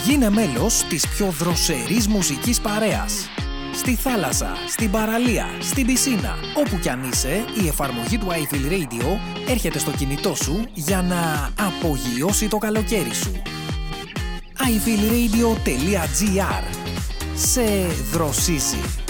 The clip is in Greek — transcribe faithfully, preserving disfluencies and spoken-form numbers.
Γίνε μέλος της πιο δροσερής μουσικής παρέας. Στη θάλασσα, στην παραλία, στην πισίνα, όπου κι αν είσαι, η εφαρμογή του iFeel Radio έρχεται στο κινητό σου για να απογειώσει το καλοκαίρι σου. άι φιλ ρέιντιο τελεία τζι άρ. Σε δροσίζει.